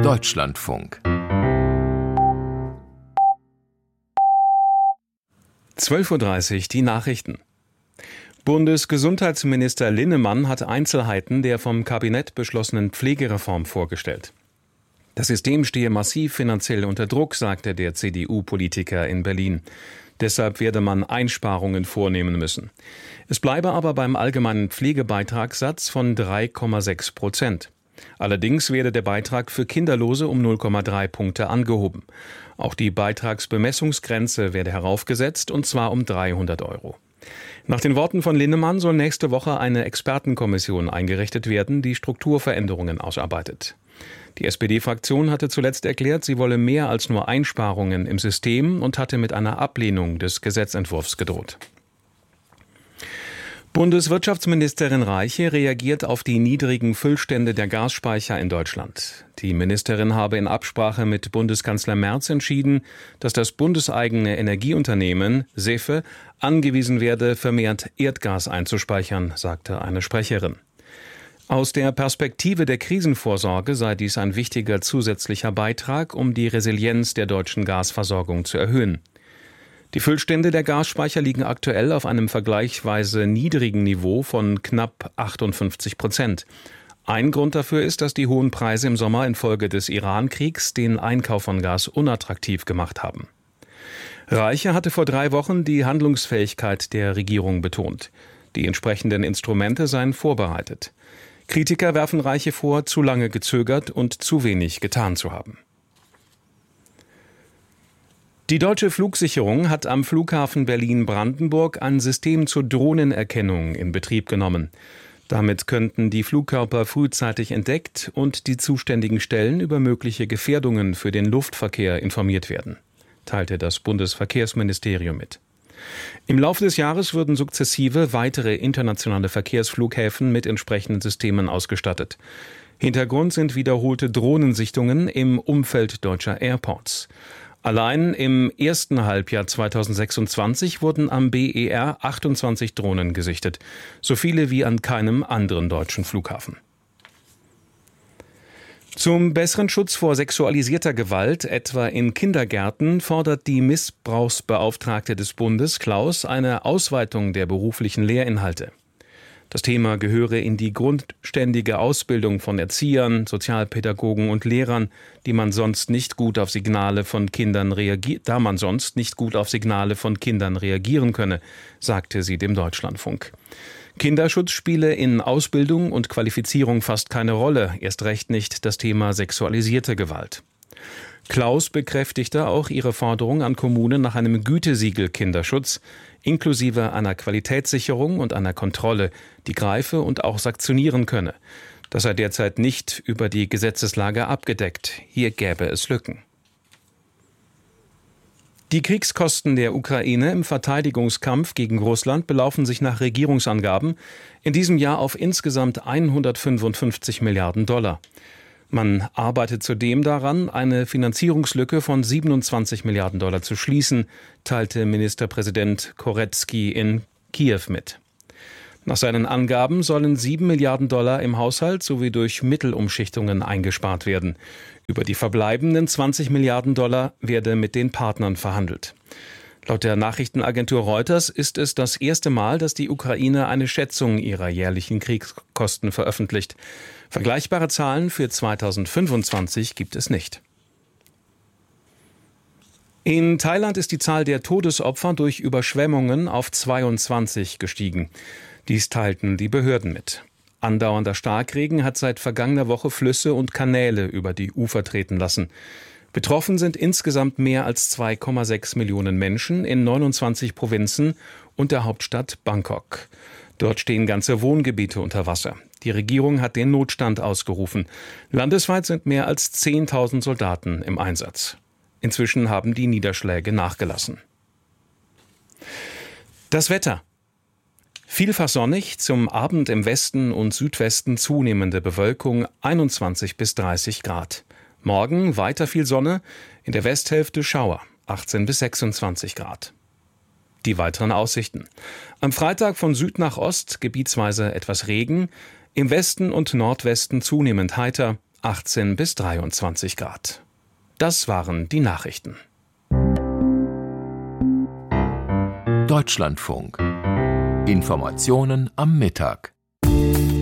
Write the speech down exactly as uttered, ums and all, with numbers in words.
Deutschlandfunk. zwölf Uhr dreißig, die Nachrichten. Bundesgesundheitsminister Linnemann hat Einzelheiten der vom Kabinett beschlossenen Pflegereform vorgestellt. Das System stehe massiv finanziell unter Druck, sagte der C D U-Politiker in Berlin. Deshalb werde man Einsparungen vornehmen müssen. Es bleibe aber beim allgemeinen Pflegebeitragssatz von drei Komma sechs Prozent. Allerdings werde der Beitrag für Kinderlose um null Komma drei Punkte angehoben. Auch die Beitragsbemessungsgrenze werde heraufgesetzt, und zwar um dreihundert Euro. Nach den Worten von Linnemann soll nächste Woche eine Expertenkommission eingerichtet werden, die Strukturveränderungen ausarbeitet. Die S P D-Fraktion hatte zuletzt erklärt, sie wolle mehr als nur Einsparungen im System und hatte mit einer Ablehnung des Gesetzentwurfs gedroht. Bundeswirtschaftsministerin Reiche reagiert auf die niedrigen Füllstände der Gasspeicher in Deutschland. Die Ministerin habe in Absprache mit Bundeskanzler Merz entschieden, dass das bundeseigene Energieunternehmen SEFE angewiesen werde, vermehrt Erdgas einzuspeichern, sagte eine Sprecherin. Aus der Perspektive der Krisenvorsorge sei dies ein wichtiger zusätzlicher Beitrag, um die Resilienz der deutschen Gasversorgung zu erhöhen. Die Füllstände der Gasspeicher liegen aktuell auf einem vergleichsweise niedrigen Niveau von knapp achtundfünfzig Prozent. Ein Grund dafür ist, dass die hohen Preise im Sommer infolge des Iran-Kriegs den Einkauf von Gas unattraktiv gemacht haben. Reiche hatte vor drei Wochen die Handlungsfähigkeit der Regierung betont. Die entsprechenden Instrumente seien vorbereitet. Kritiker werfen Reiche vor, zu lange gezögert und zu wenig getan zu haben. Die Deutsche Flugsicherung hat am Flughafen Berlin-Brandenburg ein System zur Drohnenerkennung in Betrieb genommen. Damit könnten die Flugkörper frühzeitig entdeckt und die zuständigen Stellen über mögliche Gefährdungen für den Luftverkehr informiert werden, teilte das Bundesverkehrsministerium mit. Im Laufe des Jahres würden sukzessive weitere internationale Verkehrsflughäfen mit entsprechenden Systemen ausgestattet. Hintergrund sind wiederholte Drohnensichtungen im Umfeld deutscher Airports. Allein im ersten Halbjahr zweitausendsechsundzwanzig wurden am B E R achtundzwanzig Drohnen gesichtet, so viele wie an keinem anderen deutschen Flughafen. Zum besseren Schutz vor sexualisierter Gewalt, etwa in Kindergärten, fordert die Missbrauchsbeauftragte des Bundes, Klaus, eine Ausweitung der beruflichen Lehrinhalte. Das Thema gehöre in die grundständige Ausbildung von Erziehern, Sozialpädagogen und Lehrern, die man sonst nicht gut auf Signale von Kindern reagiert, da man sonst nicht gut auf Signale von Kindern reagieren könne, sagte sie dem Deutschlandfunk. Kinderschutz spiele in Ausbildung und Qualifizierung fast keine Rolle, erst recht nicht das Thema sexualisierte Gewalt. Klaus bekräftigte auch ihre Forderung an Kommunen nach einem Gütesiegel Kinderschutz, inklusive einer Qualitätssicherung und einer Kontrolle, die greife und auch sanktionieren könne. Das sei derzeit nicht über die Gesetzeslage abgedeckt. Hier gäbe es Lücken. Die Kriegskosten der Ukraine im Verteidigungskampf gegen Russland belaufen sich nach Regierungsangaben in diesem Jahr auf insgesamt hundertfünfundfünfzig Milliarden Dollar. Man arbeitet zudem daran, eine Finanzierungslücke von siebenundzwanzig Milliarden Dollar zu schließen, teilte Ministerpräsident Koretsky in Kiew mit. Nach seinen Angaben sollen sieben Milliarden Dollar im Haushalt sowie durch Mittelumschichtungen eingespart werden. Über die verbleibenden zwanzig Milliarden Dollar werde mit den Partnern verhandelt. Laut der Nachrichtenagentur Reuters ist es das erste Mal, dass die Ukraine eine Schätzung ihrer jährlichen Kriegskosten veröffentlicht. Vergleichbare Zahlen für zweitausendfünfundzwanzig gibt es nicht. In Thailand ist die Zahl der Todesopfer durch Überschwemmungen auf zweiundzwanzig gestiegen. Dies teilten die Behörden mit. Andauernder Starkregen hat seit vergangener Woche Flüsse und Kanäle über die Ufer treten lassen. Betroffen sind insgesamt mehr als zwei Komma sechs Millionen Menschen in neunundzwanzig Provinzen und der Hauptstadt Bangkok. Dort stehen ganze Wohngebiete unter Wasser. Die Regierung hat den Notstand ausgerufen. Landesweit sind mehr als zehntausend Soldaten im Einsatz. Inzwischen haben die Niederschläge nachgelassen. Das Wetter. Vielfach sonnig, zum Abend im Westen und Südwesten zunehmende Bewölkung, einundzwanzig bis dreißig Grad. Morgen weiter viel Sonne, in der Westhälfte Schauer, achtzehn bis sechsundzwanzig Grad. Die weiteren Aussichten. Am Freitag von Süd nach Ost gebietsweise etwas Regen, im Westen und Nordwesten zunehmend heiter, achtzehn bis dreiundzwanzig Grad. Das waren die Nachrichten. Deutschlandfunk. Informationen am Mittag.